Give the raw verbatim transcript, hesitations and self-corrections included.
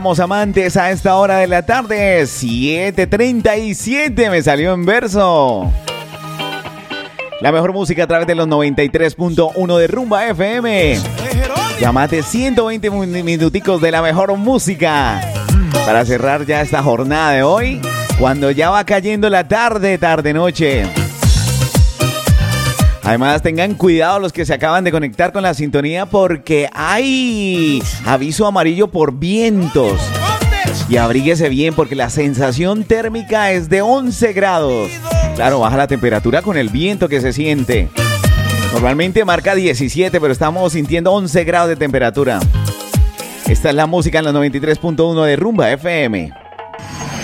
Vamos amantes a esta hora de la tarde, siete treinta y siete, me salió en verso. La mejor música a través de los noventa y tres punto uno de Rumba F M. Llámate ciento veinte minuticos de la mejor música para cerrar ya esta jornada de hoy, cuando ya va cayendo la tarde, tarde noche. Además, tengan cuidado los que se acaban de conectar con la sintonía porque hay aviso amarillo por vientos. Y abríguese bien porque la sensación térmica es de once grados. Claro, baja la temperatura con el viento que se siente. Normalmente marca diecisiete, pero estamos sintiendo once grados de temperatura. Esta es la música en los noventa y tres punto uno de Rumba F M.